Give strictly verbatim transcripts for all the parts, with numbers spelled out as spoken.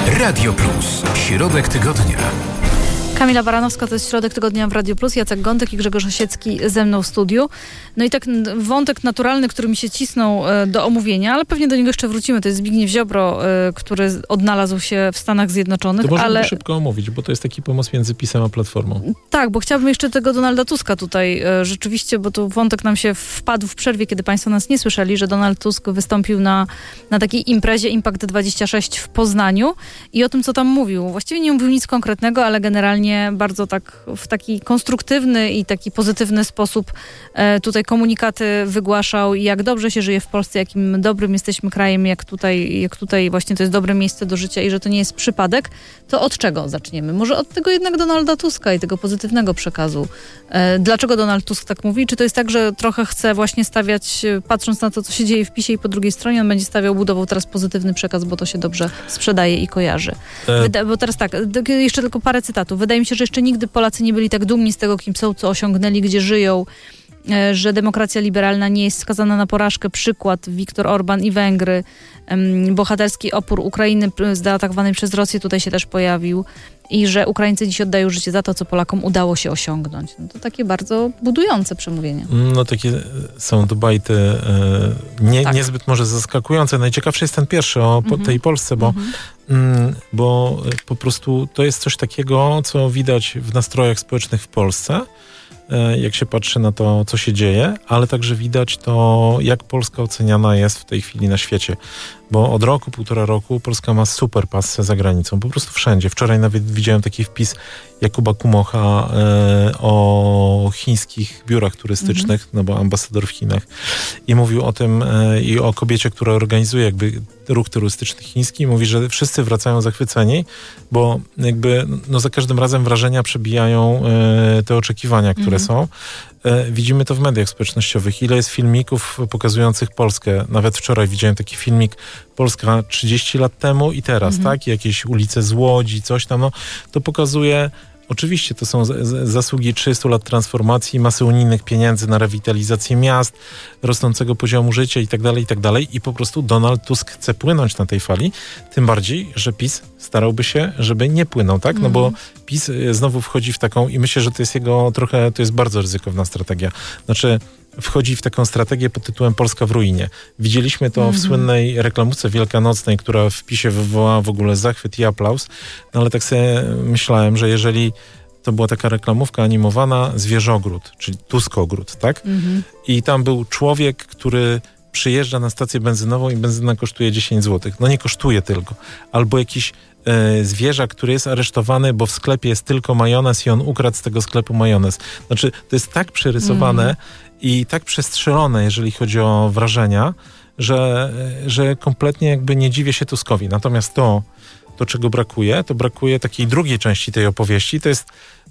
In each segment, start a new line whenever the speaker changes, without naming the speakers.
Radio Plus. Środek tygodnia.
Kamila Baranowska, to jest Środek Tygodnia w Radio Plus, Jacek Gądek i Grzegorz Osiecki ze mną w studiu. No i tak wątek naturalny, który mi się cisnął do omówienia, ale pewnie do niego jeszcze wrócimy, to jest Zbigniew Ziobro, który odnalazł się w Stanach Zjednoczonych.
To możemy
ale...
szybko omówić, bo to jest taki pomost między PiS-em a Platformą.
Tak, bo chciałabym jeszcze tego Donalda Tuska tutaj rzeczywiście, bo tu wątek nam się wpadł w przerwie, kiedy państwo nas nie słyszeli, że Donald Tusk wystąpił na, na takiej imprezie Impact dwadzieścia sześć w Poznaniu i o tym, co tam mówił. Właściwie nie mówił nic konkretnego, ale generalnie bardzo tak w taki konstruktywny i taki pozytywny sposób e, tutaj komunikaty wygłaszał i jak dobrze się żyje w Polsce, jakim dobrym jesteśmy krajem, jak tutaj, jak tutaj właśnie to jest dobre miejsce do życia i że to nie jest przypadek, to od czego zaczniemy? Może od tego jednak Donalda Tuska i tego pozytywnego przekazu. E, dlaczego Donald Tusk tak mówi? Czy to jest tak, że trochę chce właśnie stawiać, patrząc na to, co się dzieje w PiSie i po drugiej stronie, on będzie stawiał, budował teraz pozytywny przekaz, bo to się dobrze sprzedaje i kojarzy. E... Wyda- bo teraz tak, jeszcze tylko parę cytatów. Wydaje mi się, że jeszcze nigdy Polacy nie byli tak dumni z tego, kim są, co osiągnęli, gdzie żyją, że demokracja liberalna nie jest skazana na porażkę. Przykład Viktor Orban i Węgry. Bohaterski opór Ukrainy zaatakowanej przez Rosję tutaj się też pojawił. I że Ukraińcy dziś oddają życie za to, co Polakom udało się osiągnąć. No to takie bardzo budujące przemówienie.
No takie są debajty e, nie,
tak.
niezbyt może zaskakujące. Najciekawszy jest ten pierwszy o po,
mhm.
tej Polsce, bo, mhm. mm, bo po prostu to jest coś takiego, co widać w nastrojach społecznych w Polsce, e, jak się patrzy na to, co się dzieje, ale także widać to, jak Polska oceniana jest w tej chwili na świecie. Bo od roku, półtora roku Polska ma super pasę za granicą. Po prostu wszędzie. Wczoraj nawet widziałem taki wpis Jakuba Kumocha e, o chińskich biurach turystycznych, mm-hmm. no bo ambasador w Chinach. I mówił o tym e, i o kobiecie, która organizuje jakby ruch turystyczny chiński. Mówi, że wszyscy wracają zachwyceni, bo jakby no za każdym razem wrażenia przebijają e, te oczekiwania, które mm-hmm. są. E, widzimy to w mediach społecznościowych. Ile jest filmików pokazujących Polskę. Nawet wczoraj widziałem taki filmik Polska trzydzieści lat temu i teraz, mhm. tak? Jakieś ulice z Łodzi, coś tam, no. To pokazuje, oczywiście to są z, z, zasługi trzydziestu lat transformacji, masy unijnych pieniędzy na rewitalizację miast, rosnącego poziomu życia i tak dalej, i tak dalej. I po prostu Donald Tusk chce płynąć na tej fali, tym bardziej, że PiS starałby się, żeby nie płynął, tak? No bo PiS znowu wchodzi w taką, i myślę, że to jest jego trochę, to jest bardzo ryzykowna strategia. Znaczy, wchodzi w taką strategię pod tytułem Polska w ruinie. Widzieliśmy to mm-hmm. w słynnej reklamówce wielkanocnej, która w PiSie wywołała w ogóle zachwyt i aplauz, no ale tak sobie myślałem, że jeżeli to była taka reklamówka animowana Zwierzogród, czyli Tuskogród, tak? Mm-hmm. I tam był człowiek, który przyjeżdża na stację benzynową i benzyna kosztuje dziesięć złotych. No nie kosztuje tylko. Albo jakiś e, zwierzak, który jest aresztowany, bo w sklepie jest tylko majonez i on ukradł z tego sklepu majonez. Znaczy, to jest tak przerysowane mm. i tak przestrzelone, jeżeli chodzi o wrażenia, że, że kompletnie jakby nie dziwię się Tuskowi. Natomiast to, to, czego brakuje, to brakuje takiej drugiej części tej opowieści. To jest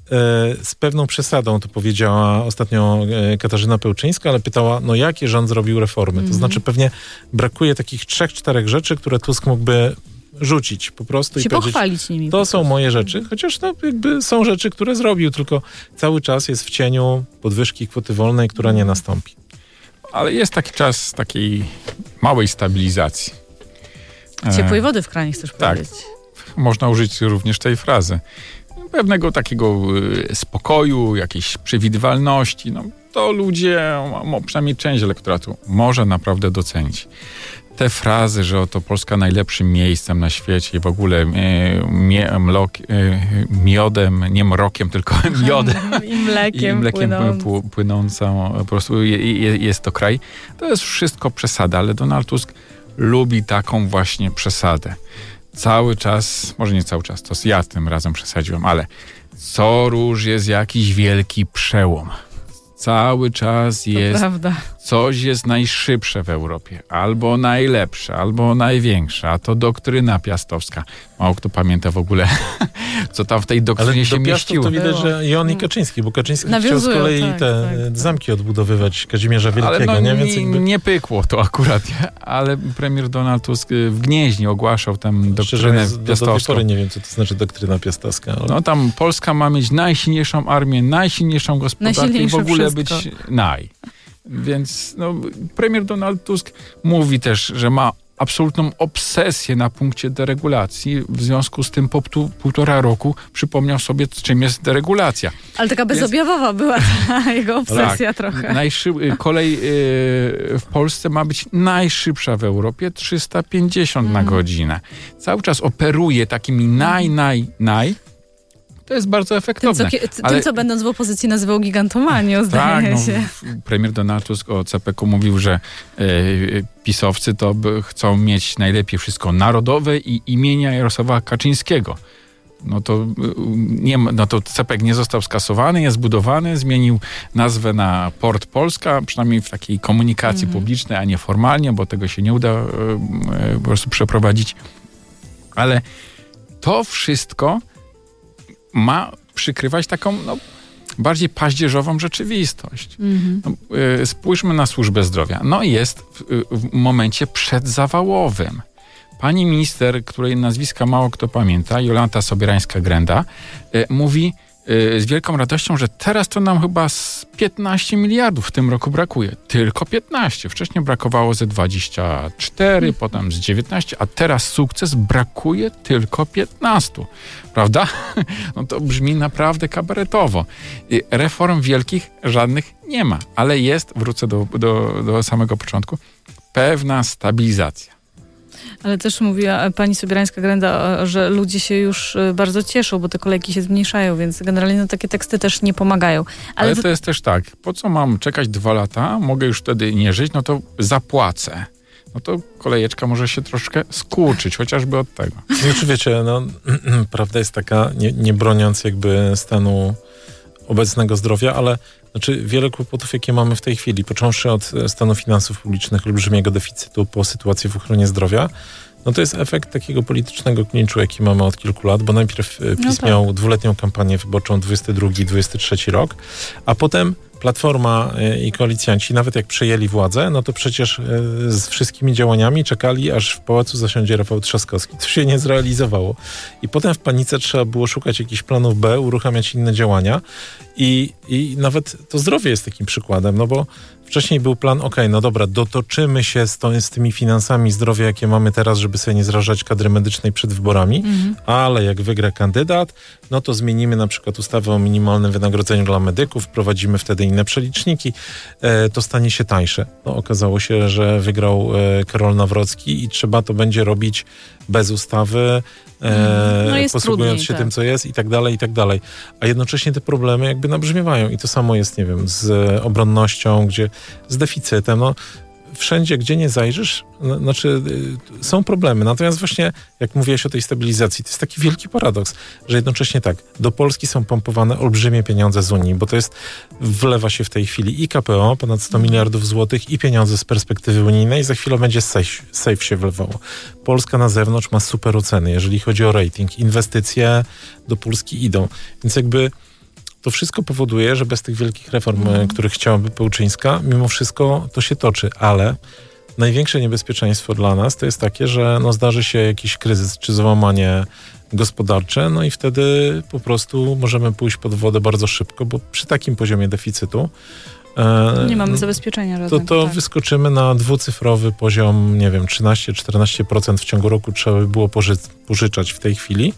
z pewną przesadą, to powiedziała ostatnio Katarzyna Pełczyńska, ale pytała, no jakie rząd zrobił reformy? Mm. To znaczy pewnie brakuje takich trzech, czterech rzeczy, które Tusk mógłby rzucić po prostu
się
i powiedzieć,
pochwalić nimi.
To są moje rzeczy, chociaż no jakby są rzeczy, które zrobił, tylko cały czas jest w cieniu podwyżki kwoty wolnej, która nie nastąpi.
Ale jest taki czas takiej małej stabilizacji.
Ciepłej wody w kranie, chcesz
tak,
powiedzieć.
Można użyć również tej frazy. Pewnego takiego spokoju, jakiejś przewidywalności, no to ludzie, przynajmniej część elektoratu, może naprawdę docenić. Te frazy, że oto Polska najlepszym miejscem na świecie i w ogóle mie, mlok, miodem, nie mrokiem, tylko miodem
i mlekiem,
i mlekiem
płynąc.
płynącą, po prostu jest to kraj. To jest wszystko przesada, ale Donald Tusk lubi taką właśnie przesadę. Cały czas, może nie cały czas, to ja tym razem przesadziłem, ale co róż jest jakiś wielki przełom. Cały czas jest, coś jest najszybsze w Europie, albo najlepsze, albo największe, a to doktryna piastowska. Mało kto pamięta w ogóle, co tam w tej doktrynie ale się mieściło.
To widać, że i on i Kaczyński, bo Kaczyński
Nawiązują,
chciał z kolei
tak,
te
tak,
zamki odbudowywać Kazimierza Wielkiego.
Ale no,
nie?
nie,
Więc jakby...
nie pykło to akurat, ale premier Donald Tusk w Gnieźnie ogłaszał tam doktrynę
Szczerze,
piastowską.
Do, do tej pory nie wiem, co to znaczy doktryna piastowska. Ale...
No tam Polska ma mieć najsilniejszą armię, najsilniejszą gospodarkę i w ogóle wszystko. Być naj. Więc no, premier Donald Tusk mówi też, że ma absolutną obsesję na punkcie deregulacji. W związku z tym po pół, półtora roku przypomniał sobie, czym jest deregulacja.
Ale taka bezobjawowa Więc... była ta jego obsesja tak, trochę.
Najszyb... Kolej yy, w Polsce ma być najszybsza w Europie, trzysta pięćdziesiąt mm. na godzinę. Cały czas operuje takimi naj, naj, naj. To jest bardzo efektowne.
Tym, co, ale... tym, co będąc w opozycji nazywał gigantomanią, zdaje
tak,
się.
No, premier Donald Tusk o C P K mówił, że e, pisowcy to by chcą mieć najlepiej wszystko narodowe i imienia Jarosława Kaczyńskiego. No to, nie, no to C P K nie został skasowany, jest budowany, zmienił nazwę na Port Polska, przynajmniej w takiej komunikacji mhm. publicznej, a nie formalnie, bo tego się nie uda e, e, po prostu przeprowadzić. Ale to wszystko ma przykrywać taką no, bardziej paździerzową rzeczywistość. Mm-hmm. No, y, spójrzmy na służbę zdrowia. No jest w, w momencie przedzawałowym. Pani minister, której nazwiska mało kto pamięta, Jolanta Sobierańska-Grenda, y, mówi y, z wielką radością, że teraz to nam chyba z piętnaście miliardów w tym roku brakuje. Tylko piętnaście. Wcześniej brakowało ze dwadzieścia cztery, mm. potem z dziewiętnaście, a teraz sukces, brakuje tylko piętnaście. Prawda? No to brzmi naprawdę kabaretowo. Y, reform wielkich żadnych nie ma, ale jest, wrócę do, do, do samego początku, pewna stabilizacja.
Ale też mówiła pani Sobierańska-Grenda, że ludzie się już bardzo cieszą, bo te kolejki się zmniejszają, więc generalnie no, takie teksty też nie pomagają. Ale,
Ale to... to jest też tak, po co mam czekać dwa lata, mogę już wtedy nie żyć, no to zapłacę. No to kolejeczka może się troszkę skurczyć, chociażby od tego.
Znaczy wiecie, no prawda jest taka, nie, nie broniąc jakby stanu obecnego zdrowia, ale znaczy wiele kłopotów, jakie mamy w tej chwili, począwszy od stanu finansów publicznych, olbrzymiego deficytu, po sytuację w ochronie zdrowia, no to jest efekt takiego politycznego klinczu, jaki mamy od kilku lat, bo najpierw PiS no tak. miał dwuletnią kampanię wyborczą, dwudziesty drugi dwudziesty trzeci rok, a potem Platforma i koalicjanci, nawet jak przejęli władzę, no to przecież z wszystkimi działaniami czekali, aż w pałacu zasiądzie Rafał Trzaskowski. To się nie zrealizowało. I potem w panice trzeba było szukać jakichś planów B, uruchamiać inne działania i, i nawet to zdrowie jest takim przykładem, no bo wcześniej był plan, okej, okay, no dobra, dotoczymy się z, to, z tymi finansami zdrowia, jakie mamy teraz, żeby sobie nie zrażać kadry medycznej przed wyborami, mhm. ale jak wygra kandydat, no to zmienimy na przykład ustawę o minimalnym wynagrodzeniu dla medyków, wprowadzimy wtedy inne przeliczniki, e, to stanie się tańsze. No okazało się, że wygrał e, Karol Nawrocki i trzeba to będzie robić bez ustawy, e, no posługując trudniej, się tak. tym, co jest i tak dalej, i tak dalej. A jednocześnie te problemy jakby nabrzmiewają i to samo jest, nie wiem, z obronnością, gdzie z deficytem, no wszędzie, gdzie nie zajrzysz, no, znaczy y, są problemy. Natomiast właśnie, jak mówiłeś o tej stabilizacji, to jest taki wielki paradoks, że jednocześnie tak, do Polski są pompowane olbrzymie pieniądze z Unii, bo to jest, wlewa się w tej chwili i K P O, ponad sto miliardów złotych i pieniądze z perspektywy unijnej, za chwilę będzie safe, safe się wlewało. Polska na zewnątrz ma super oceny, jeżeli chodzi o rating. Inwestycje do Polski idą. Więc jakby to wszystko powoduje, że bez tych wielkich reform, mm. których chciałaby Pełczyńska, mimo wszystko to się toczy, ale największe niebezpieczeństwo dla nas to jest takie, że no zdarzy się jakiś kryzys czy załamanie gospodarcze, no i wtedy po prostu możemy pójść pod wodę bardzo szybko, bo przy takim poziomie deficytu
e, nie mamy zabezpieczenia żadnego.
To, to
tak.
wyskoczymy na dwucyfrowy poziom, nie wiem, trzynaście do czternastu procent w ciągu roku trzeba by było poży- pożyczać w tej chwili.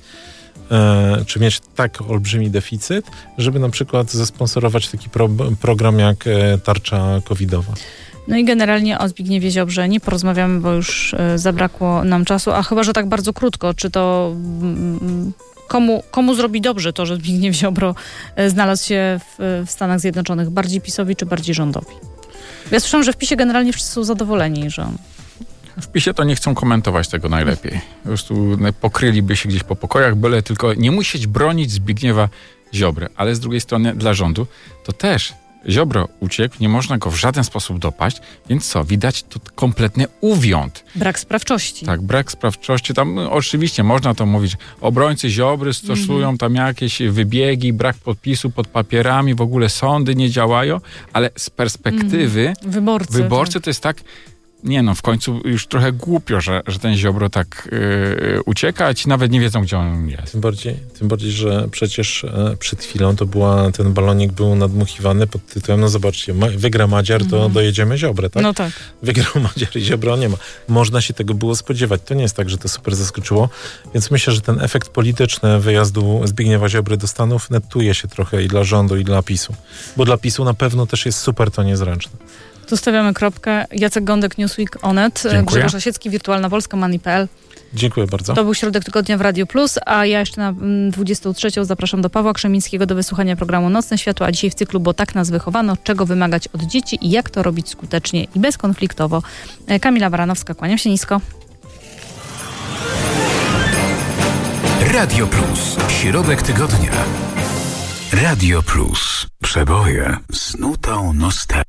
E, czy mieć tak olbrzymi deficyt, żeby na przykład zasponsorować taki pro, program jak e, tarcza covidowa.
No i generalnie o Zbigniewie Ziobrze nie porozmawiamy, bo już e, zabrakło nam czasu, a chyba, że tak bardzo krótko, czy to mm, komu, komu zrobi dobrze to, że Zbigniew Ziobro e, znalazł się w, w Stanach Zjednoczonych, bardziej PiS-owi czy bardziej rządowi? Ja słyszałam, że w PiS-ie generalnie wszyscy są zadowoleni, że on...
W PiS-ie to nie chcą komentować tego najlepiej. Po prostu pokryliby się gdzieś po pokojach, byle tylko nie musieć bronić Zbigniewa Ziobry. Ale z drugiej strony dla rządu to też Ziobro uciekł, nie można go w żaden sposób dopaść, więc co? Widać tu kompletny uwiąd.
Brak sprawczości.
Tak, brak sprawczości. Tam no, oczywiście można to mówić. Obrońcy Ziobry stosują mm-hmm. tam jakieś wybiegi, brak podpisu pod papierami, w ogóle sądy nie działają, ale z perspektywy
mm-hmm. wyborcy,
wyborcy
tak.
to jest tak, nie no, w końcu już trochę głupio, że, że ten Ziobro tak yy, ucieka, a ci nawet nie wiedzą, gdzie on jest.
Tym bardziej, tym bardziej, że przecież e, przed chwilą to była, ten balonik był nadmuchiwany pod tytułem, no zobaczcie, ma, wygra Madziar, to
Mhm.
dojedziemy Ziobrę, tak?
No tak.
Wygrał Madziar i Ziobro nie ma. Można się tego było spodziewać. To nie jest tak, że to super zaskoczyło. Więc myślę, że ten efekt polityczny wyjazdu Zbigniewa Ziobry do Stanów netuje się trochę i dla rządu, i dla PiSu. Bo dla PiSu na pewno też jest super to niezręczne.
Tu stawiamy kropkę. Jacek Gądek, Newsweek, Onet,
Dziękuję.
Grzegorz Osiecki, Wirtualna Polska, Money kropka p l.
Dziękuję bardzo.
To był Środek Tygodnia w Radio Plus, a ja jeszcze na mm, dwudziestą trzecią zapraszam do Pawła Krzemińskiego do wysłuchania programu Nocne Światło, a dzisiaj w cyklu Bo tak nas wychowano, czego wymagać od dzieci i jak to robić skutecznie i bezkonfliktowo. E, Kamila Baranowska, kłaniam się nisko.
Radio Plus. Środek tygodnia. Radio Plus. Przeboje z nutą nostalgii.